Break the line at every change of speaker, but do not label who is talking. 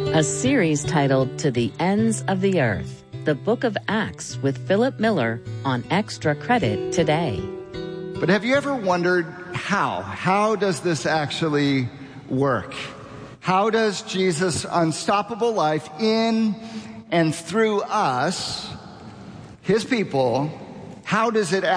A series titled To the Ends of the Earth, the Book of Acts with Philip Miller on Extra Credit today.
But have you ever wondered how? How does this actually work? How does Jesus' unstoppable life in and through us, his people, how does it